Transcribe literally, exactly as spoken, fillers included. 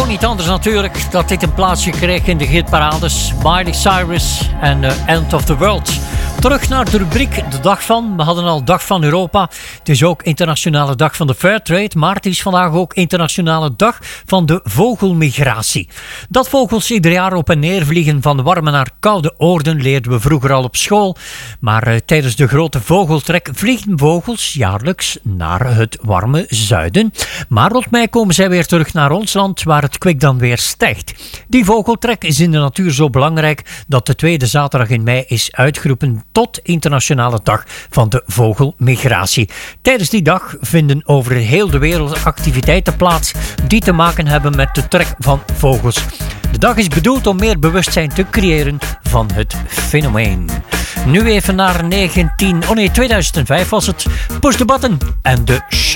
kon niet anders natuurlijk dat dit een plaatsje kreeg in de hitparades. Miley Cyrus en uh, End of the World. Terug naar de rubriek de dag van. We hadden al dag van Europa. Het is ook internationale dag van de Fairtrade, maar het is vandaag ook internationale dag van de vogelmigratie. Dat vogels ieder jaar op en neer vliegen van warme naar koude oorden leerden we vroeger al op school. Maar uh, tijdens de grote vogeltrek vliegen vogels jaarlijks naar het warme zuiden. Maar rond mei komen zij weer terug naar ons land, waar het kwik dan weer stijgt. Die vogeltrek is in de natuur zo belangrijk dat de tweede zaterdag in mei is uitgeroepen tot internationale dag van de vogelmigratie. Tijdens die dag vinden over heel de wereld activiteiten plaats die te maken hebben met de trek van vogels. De dag is bedoeld om meer bewustzijn te creëren van het fenomeen. Nu even naar negentien, oh nee, tweeduizend vijf was het. Push the button en de show.